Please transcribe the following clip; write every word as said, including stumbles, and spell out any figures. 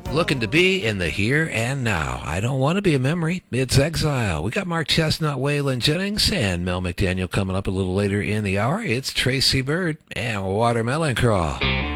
Looking to be in the here and now. I don't want to be a memory. It's Exile. We got Mark Chestnut, Waylon Jennings, and Mel McDaniel coming up a little later in the hour. It's Tracy Bird and Watermelon Crawl.